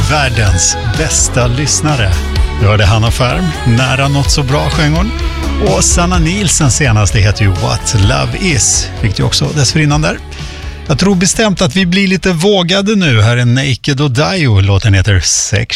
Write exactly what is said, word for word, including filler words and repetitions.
världens bästa lyssnare. Nu hörde Hanna Färm, Nära något så bra sjöng hon. Och Sanna Nielsen senaste heter ju What Love Is. Fick du också dessförinnan där. Jag tror bestämt att vi blir lite vågade nu. Här är Naked och Dio. Låten heter Sex